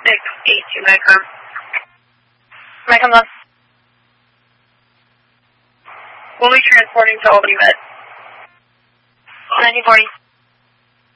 682 Micron. Micron left. We'll be transporting to Albany Med. 1940.